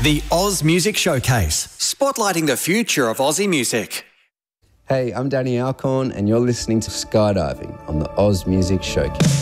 The Oz Music Showcase, spotlighting the future of Aussie music. Hey, I'm Danny Alcorn and you're listening to Skydiving on the Oz Music Showcase.